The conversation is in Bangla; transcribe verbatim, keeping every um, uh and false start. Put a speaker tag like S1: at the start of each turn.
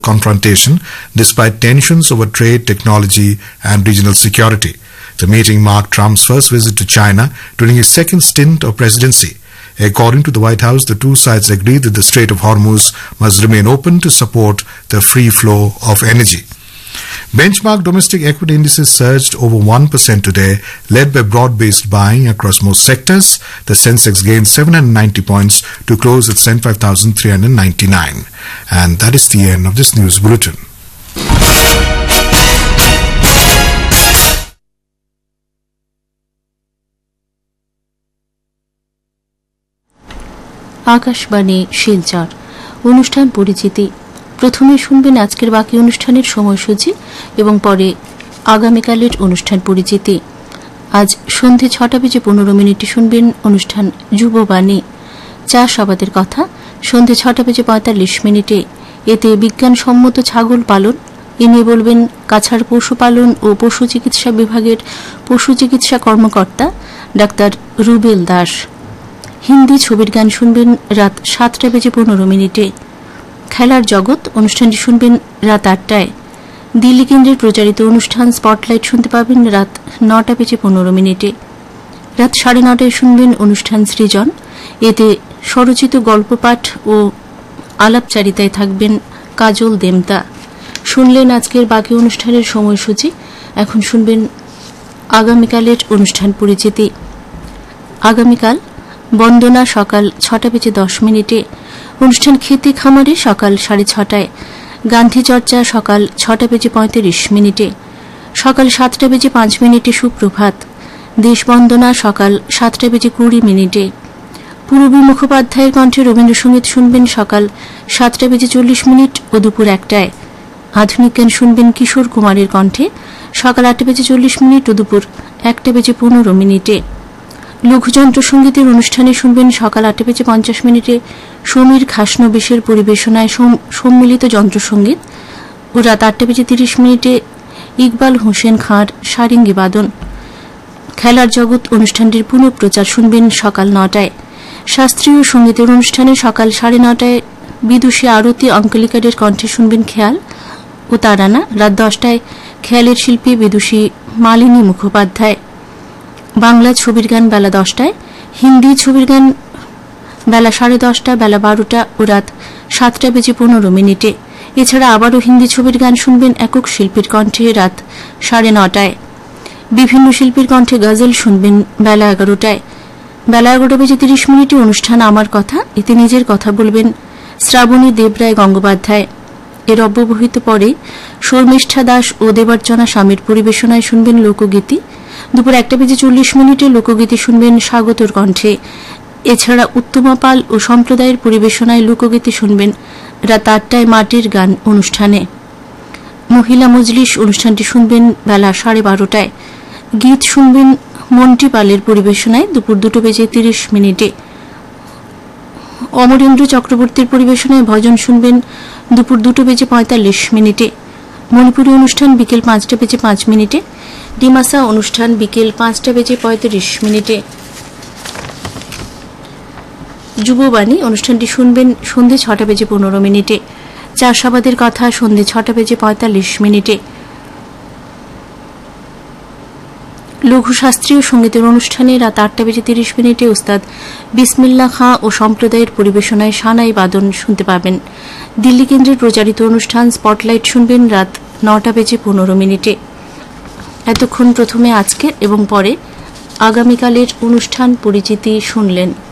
S1: confrontation despite tensions over trade, technology and regional security. The meeting marked Trump's first visit to China during his second stint of presidency. According to the White House, the two sides agreed that the Strait of Hormuz must remain open to support the free flow of energy. Benchmark domestic equity indices surged over one percent today, led by broad-based buying across most sectors. The Sensex gained seven hundred ninety points to close at seventy-five thousand three hundred ninety-nine. And that is the end of this news bulletin.
S2: Akashvani Silchar অনুষ্ঠান পরিচিতি। প্রথমে শুনবেন আজকের বাকি অনুষ্ঠানের সময়সূচি এবং পরে আগামীকালের অনুষ্ঠান পরিচিতি। আজ সন্ধে ছটা বেজে পনেরো মিনিটে শুনবেন অনুষ্ঠান যুববাণী। চাষাবাদের কথা সন্ধে ছটা বেজে পঁয়তাল্লিশ মিনিটে। এতে বিজ্ঞানসম্মত ছাগল পালন এ নিয়ে বলবেন কাছাড় পশুপালন ও পশু চিকিৎসা বিভাগের পশু চিকিৎসা কর্মকর্তা ডাক্তার রুবেল দাস। হিন্দি ছবির গান শুনবেন রাত সাতটা বেজে পনেরো মিনিটে। খেলার জগৎ অনুষ্ঠানটি শুনবেন রাত আটটায়। দিল্লি কেন্দ্রের প্রচারিত অনুষ্ঠান স্পটলাইট শুনতে পাবেন রাত নটা বেজে পনেরো মিনিটে। রাত সাড়ে নটায় শুনবেন অনুষ্ঠান সৃজন। এতে স্বরচিত গল্পপাঠ ও আলাপচারিতায় থাকবেন কাজল দেমতা। শুনলেন আজকের বাকি অনুষ্ঠানের সময়সূচি। এখন শুনবেন আগামীকালের অনুষ্ঠান পরিচিতি। আগামীকাল বন্দনা সকাল ছটা বেজে দশ মিনিটে। অনুষ্ঠান খেতে খামারে সকাল সাড়ে ছটায়। গান্ধী চর্চা সকাল ছটা বেজে পঁয়ত্রিশ মিনিটে। সকাল সাতটা বেজে পাঁচ মিনিটে সুপ্রভাত। দেশবন্দনা সকাল সাতটা বেজে কুড়ি মিনিটে। পূরবী মুখোপাধ্যায়ের কণ্ঠে রবীন্দ্রসঙ্গীত শুনবেন সকাল সাতটা বেজে চল্লিশ মিনিট ও দুপুর একটায়। আধুনিক গান শুনবেন কিশোর কুমারের কণ্ঠে সকাল আটটা বেজে চল্লিশ মিনিট ও দুপুর একটা বেজে পনেরো মিনিটে। লঘুযন্ত্র সঙ্গীতের অনুষ্ঠানে শুনবেন সকাল আটটা বেজে পঞ্চাশ মিনিটে সমীর খাসনবিশের পরিবেশনায় সম্মিলিত যন্ত্রসঙ্গীত ও রাত আটটা বেজে তিরিশ মিনিটে ইকবাল হোসেন খাঁর সারিঙ্গি বাদন। খেলার জগৎ অনুষ্ঠানটির পুনঃপ্রচার শুনবেন সকাল নটায়। শাস্ত্রীয় সঙ্গীতের অনুষ্ঠানে সকাল সাড়ে নটায় বিদুষী আরতি অঙ্কলিকারের কণ্ঠে শুনবেন খেয়াল ও তারানা। রাত দশটায় খেয়ালের শিল্পী বিদুষী মালিনী মুখোপাধ্যায়। বাংলা ছবির গান বেলা দশটায়। হিন্দি ছবির গান বেলা সাড়ে দশটা, বেলা বারোটা ও রাত সাতটা বেজে পনেরো মিনিটে। এছাড়া আবারও হিন্দি ছবির গান শুনবেন একক শিল্পীর কণ্ঠে রাত সাড়ে নটায়। বিভিন্ন শিল্পীর কণ্ঠে গজল শুনবেন বেলা এগারোটায়। বেলা এগারোটা বেজে তিরিশ মিনিটে অনুষ্ঠান আমার কথা। এতে নিজের কথা বলবেন শ্রাবণী দেবরায় গঙ্গোপাধ্যায়। এর অব্যবহিত পরে শর্মিষ্ঠা দাস ও দেবার্চনা স্বামীর পরিবেশনায় শুনবেন লোকগীতি। দুপুর একটা বেজে চল্লিশ মিনিটে লোকগীতি শুনবেন স্বাগতর কণ্ঠে। এছাড়া উত্তমা পাল ও সম্প্রদায়ের পরিবেশনায় লোকগীতি শুনবেন রাত আটটায় মাটির গান অনুষ্ঠানে। মহিলা মজলিস অনুষ্ঠানটি শুনবেন বেলা সাড়ে বারোটায়। গীত শুনবেন মন্টি পালের পরিবেশনায় দুপুর দুটো বেজে তিরিশ মিনিটে। অমরেন্দ্র চক্রবর্তীর পরিবেশনায় ভজন শুনবেন দুপুর দুটো বেজে পঁয়তাল্লিশ মিনিটে। মণিপুরী অনুষ্ঠান বিকেল পাঁচটা বেজে পাঁচ মিনিটে। ডিমাসা অনুষ্ঠান বিকেল পাঁচটা বেজে পঁয়ত্রিশ মিনিটে। যুববাণী অনুষ্ঠানটি শুনবেন সন্ধে ছটা বেজে পনেরো মিনিটে। চাষাবাদের কথা সন্ধে ছটা বেজে পঁয়তাল্লিশ মিনিটে। লঘু শাস্ত্রীয় সঙ্গীতের অনুষ্ঠানে রাত আটটা বেজে তিরিশ মিনিটে ওস্তাদ বিসমিল্লা খাঁ ও সম্প্রদায়ের পরিবেশনায় সানাই বাদন শুনতে পাবেন। দিল্লি কেন্দ্রের প্রচারিত অনুষ্ঠান স্পটলাইট শুনবেন রাত নটা বেজে পনেরো মিনিটে। এতক্ষণ প্রথমে আজকের এবং পরে আগামীকালের অনুষ্ঠান পরিচিতি শুনলেন।